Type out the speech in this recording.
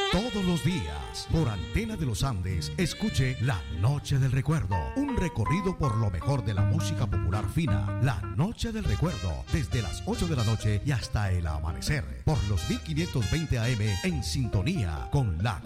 Todos los días, por Antena de los Andes, escuche La Noche del Recuerdo, un recorrido por lo mejor de la música popular fina. La Noche del Recuerdo, desde las 8 de la noche y hasta el amanecer, por los 1520 AM, en sintonía con la